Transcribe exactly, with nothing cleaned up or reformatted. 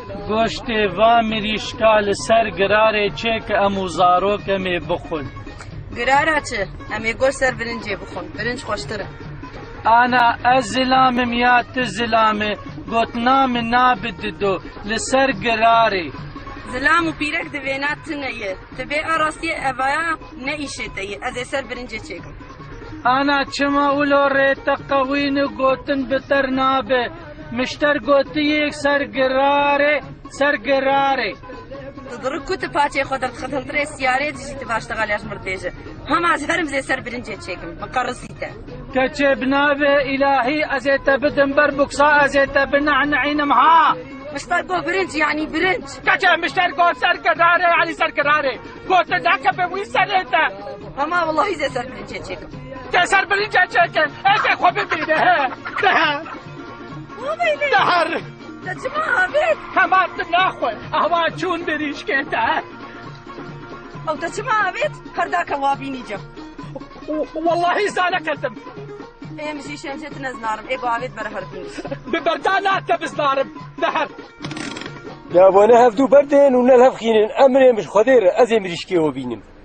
گۆشتێ وا مریشکا لەسەر گرارێ چێ کە ئەموو زارۆکەمێ بخۆن. گرارە چ؟ ئەمێ گۆشت سەر برنجێ بخۆن، برنج خۆشترە. ئانا ئەس زلامم یا ت زلامێ گوتنا من نابددۆ لەسەر گرارێ. زلام و پیرەک دەوێنات تنەیە، تبێ ئاڕاستیە ئەڤایە نەئیشێتەیە، ئەزێ سەر برنجێ چێکم. ئانا چما ئولۆ ڕێتە قەوین و گوتن بتەر نابێ، مشتەر گوتیەک سەر گرارێ سەر گرارێ. دڕک کوتە پاچێ خۆ دەرخەتەنترێ سیارێ دژیتە باشتەغالیاش مردێژە. هەماز هەرم زێ سەر برنجێ چێکم، بقەڕسیتە. کەچێ بنابێ ئیلاهی ئەزێتە بدم بەر بوکسا ئەزێتە بنەعنەعینم ها. مشتەر گۆ برنج یعنی برنج. کەچێ مشتەر گۆ سەر گرارێ یعنی سەر گرارێ. گۆتە داکە بە وی سەرێتە. هەما وەڵاهی زێ سەر برنجێ چێکم. تێ سەر برنجێ چێکن، ئێکێ خۆ ببینێ هێ. دەهە. دەهەر. دەچما ئاوێت. هەمان ناخۆی، ئەوا چوون بریشکێتە. ئەو دەچما ئاوێت، هەرداکە وابینی جەم. واللهی زانەکەتم. ئێمژی شێنجێت نەزنارم، ئێگۆ ئاوێت بەرە هەربینی. ببەردا ناتە بزنارم، دەهەر. جابۆنە هەفتوو بەردێن و نەل هەفخینن ئەمرێ مش خۆدێرە ئەزێ مریشکێوە بینم.